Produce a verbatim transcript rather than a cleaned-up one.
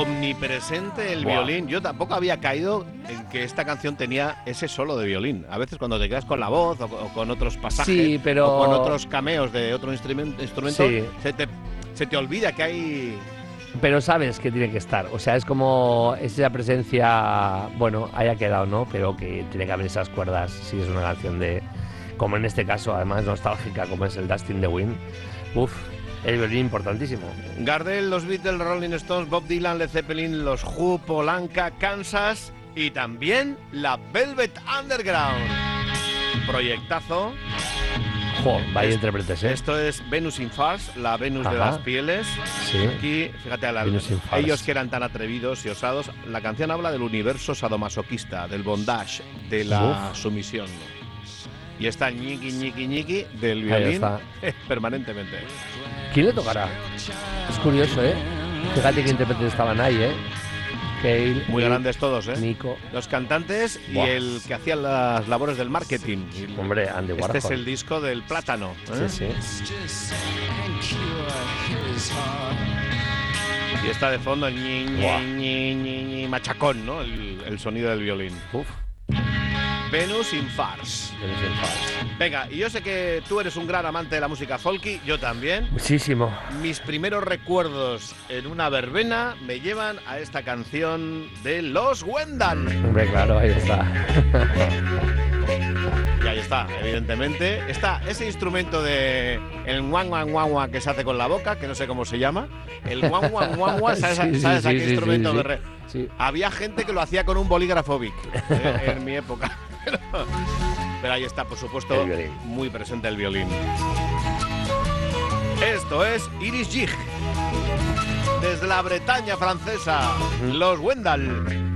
Omnipresente el Buah. violín. Yo tampoco había caído en que esta canción tenía ese solo de violín. A veces cuando te quedas con la voz o, o con otros pasajes Sí, pero- o con otros cameos de otro instrumento, instrumento Sí. se, te, se te olvida que hay... Pero sabes que tiene que estar. O sea, es como esa presencia, bueno, haya quedado, ¿no? Pero que tiene que haber esas cuerdas. Si es una canción de, como en este caso, además nostálgica, como es el Dust in the Wind. Uf, el violín importantísimo. Gardel, los Beatles, Rolling Stones, Bob Dylan, Led Zeppelin, los Who, Polanca, Kansas y también la Velvet Underground. Proyectazo. Jo, vaya Es- intérpretes, ¿eh? Esto es Venus in Fars, la Venus de Ajá. las pieles. Sí. Aquí, fíjate, a la- Venus in Fars. ellos que eran tan atrevidos y osados, la canción habla del universo sadomasoquista, del bondage, de la Uf. sumisión. Y está ñiqui, ñiqui, ñiqui del Ahí violín está. permanentemente. ¿Quién le tocará? Es curioso, ¿eh? Fíjate qué intérpretes estaban ahí, ¿eh? Cale, Muy Nick, grandes todos, ¿eh? Nico. Los cantantes y Buah. el que hacía las labores del marketing. Y Hombre, Andy Warhol. este es el disco del plátano. ¿eh? Sí, sí. Y está de fondo el ñi, ñi, Buah. ñi, ñi, ñi, machacón, ¿no? El, el sonido del violín. Uf, Venus in Fars. Venus in Fars. Venga, y yo sé que tú eres un gran amante de la música folky, yo también. Muchísimo. Mis primeros recuerdos en una verbena me llevan a esta canción de Los Wendal. Hombre, claro, ahí está. Y ahí está, evidentemente. Está ese instrumento de el guan guan guan guan que se hace con la boca, que no sé cómo se llama. El guan guan guan guan, ¿sabes, Sí, sí, ¿sabes a sí, qué sí, instrumento sí, me sí. re- Sí. Había gente que lo hacía con un bolígrafo Bic eh, en mi época. Pero, pero ahí está, por supuesto, El violín. muy presente el violín. Esto es Iris Jig. Desde la Bretaña francesa, Los Wendal.